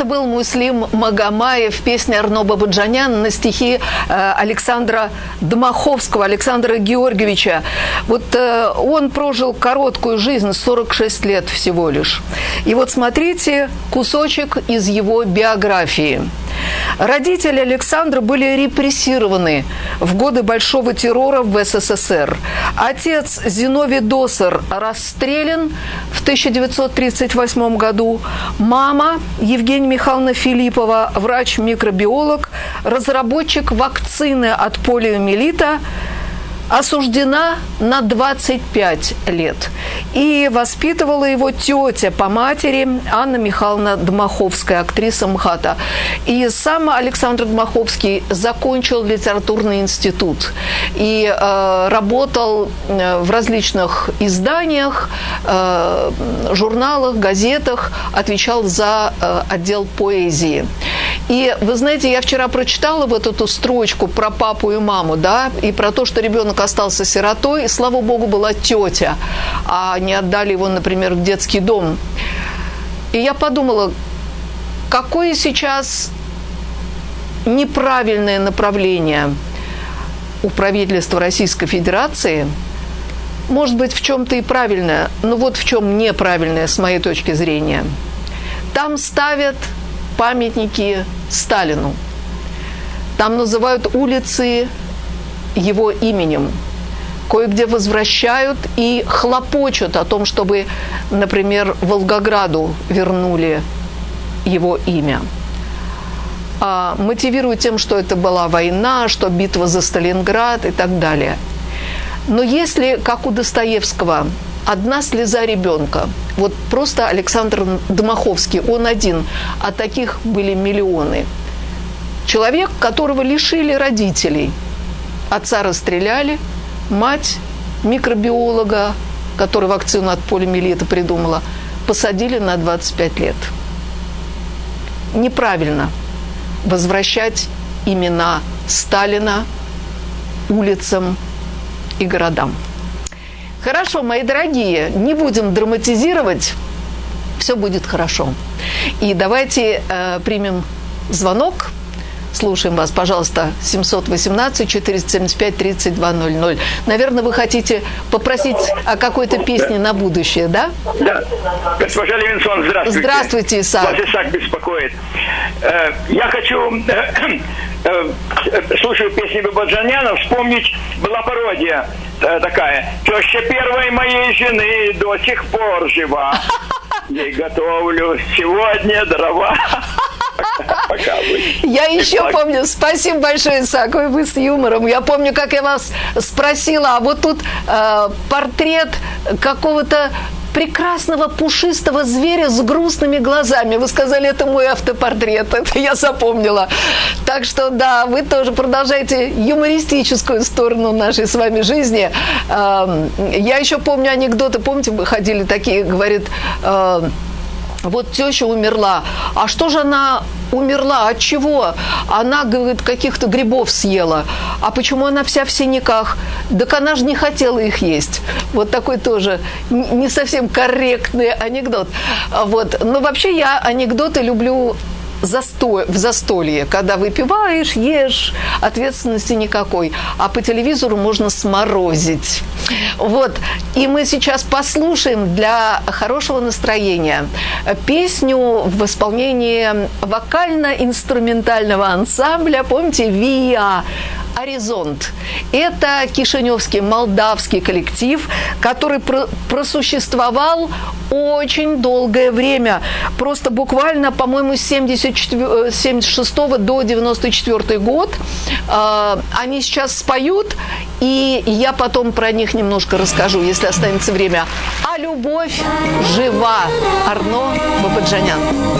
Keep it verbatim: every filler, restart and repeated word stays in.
Это был Муслим Магомаев, песня Арно Бабаджаняна на стихи э, Александра Дмаховского, Александра Георгиевича. Вот э, он прожил короткую жизнь, сорок шесть лет всего лишь. И вот смотрите кусочек из его биографии. Родители Александра были репрессированы в годы Большого террора в СССР. Отец Зиновий Досор расстрелян в тысяча девятьсот тридцать восьмом году. Мама Евгения Михайловна Филиппова, врач-микробиолог, разработчик вакцины от полиомиелита, осуждена на двадцать пять лет. И воспитывала его тетя по матери Анна Михайловна Дмаховская, актриса МХАТа. И сам Александр Дмаховский закончил литературный институт и э, работал в различных изданиях, э, журналах, газетах, отвечал за э, отдел поэзии. И вы знаете, я вчера прочитала вот эту строчку про папу и маму, да, и про то, что ребенок остался сиротой, и, слава богу, была тетя, а не отдали его, например, в детский дом. И я подумала, какое сейчас неправильное направление у правительства Российской Федерации, может быть, в чем-то и правильное, но вот в чем неправильное, с моей точки зрения. Там ставят памятники Сталину. Там называют улицы его именем. Кое-где возвращают и хлопочут о том, чтобы, например, Волгограду вернули его имя. А мотивируют тем, что это была война, что битва за Сталинград и так далее. Но если, как у Достоевского, одна слеза ребенка, вот просто Александр Дмаховский, он один, а таких были миллионы. Человек, которого лишили родителей. Отца расстреляли, мать микробиолога, который вакцину от полиомиелита придумала, посадили на двадцать пять лет. Неправильно возвращать имена Сталина улицам и городам. Хорошо, мои дорогие, не будем драматизировать, все будет хорошо. И давайте э, примем звонок. Слушаем вас, пожалуйста, семьсот восемнадцать четыреста семьдесят пять тридцать два ноль ноль. Наверное, вы хотите попросить о какой-то песне на будущее, да? Да. Госпожа Левинсон, здравствуйте. Здравствуйте, Исаак. Вас Исаак беспокоит. Я хочу, слушая песни Бабаджаняна, вспомнить, была пародия такая. Теща первой моей жены до сих пор жива. Ей готовлю сегодня дрова. Пока вы. Я еще так. помню, спасибо большое, Исаак, вы с юмором. Я помню, как я вас спросила, а вот тут э, портрет какого-то прекрасного пушистого зверя с грустными глазами. Вы сказали, это мой автопортрет, это я запомнила. Так что, да, вы тоже продолжаете юмористическую сторону нашей с вами жизни. Э, я еще помню анекдоты, помните, мы ходили такие, говорит... Э, Вот теща умерла. А что же она умерла? От чего? Она, говорит, каких-то грибов съела. А почему она вся в синяках? Так она же не хотела их есть. Вот такой тоже не совсем корректный анекдот. Вот. Но вообще я анекдоты люблю застой, в застолье, когда выпиваешь, ешь, ответственности никакой. А по телевизору можно сморозить. Вот. И мы сейчас послушаем для хорошего настроения песню в исполнении вокально-инструментального ансамбля, помните, ВИА «Горизонт». Это кишиневский, молдавский коллектив, который про- просуществовал очень долгое время. Просто буквально, по-моему, с семьдесят шестого до девяносто четвёртый год. Э, они сейчас споют, и я потом про них немножко расскажу, если останется время. А любовь жива. Арно Бабаджанян.